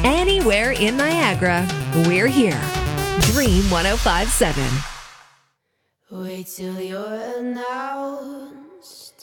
Anywhere in Niagara, we're here. Dream 1057. Wait till you're announced.